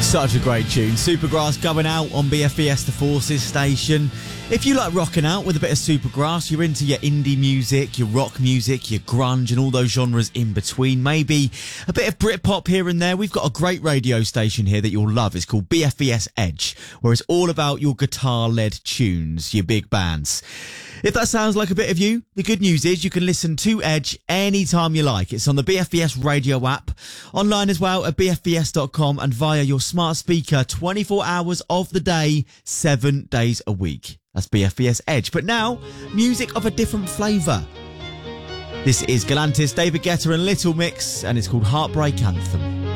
Such a great tune. Supergrass going out on BFBS The Forces station. If you like rocking out with a bit of Supergrass, you're into your indie music, your rock music, your grunge and all those genres in between, maybe a bit of Britpop here and there, we've got a great radio station here that you'll love. It's called BFBS Edge, where it's all about your guitar-led tunes, your big bands. If that sounds like a bit of you, the good news is you can listen to Edge anytime you like. It's on the BFBS radio app, online as well at bfbs.com and via your smart speaker 24 hours of the day, 7 days a week. That's BFBS Edge. But now, music of a different flavour. This is Galantis, David Guetta and Little Mix, and it's called Heartbreak Anthem.